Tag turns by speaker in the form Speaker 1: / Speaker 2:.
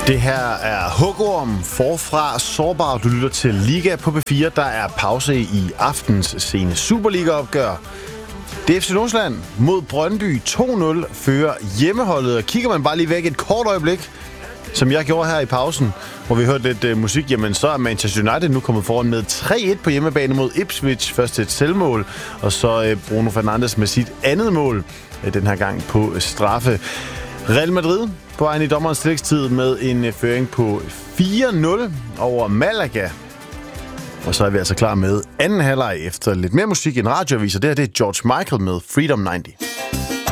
Speaker 1: Det her er Hugorm forfra Sårbar. Du lytter til Liga på P4. Der er pause i aftens sene Superliga-opgør. Det er FC Nordsjælland mod Brøndby 2-0 fører hjemmeholdet. Og kigger man bare lige væk et kort øjeblik, som jeg gjorde her i pausen, hvor vi hørte lidt musik, jamen så er Manchester United nu kommet foran med 3-1 på hjemmebane mod Ipswich. Først et selvmål, og så Bruno Fernandes med sit andet mål, den her gang på straffe. Real Madrid på vejen i dommerens tillægstid med en føring på 4-0 over Malaga. Og så er vi altså klar med anden halvleg efter lidt mere musik end radioaviser. Det her det er George Michael med Freedom 90.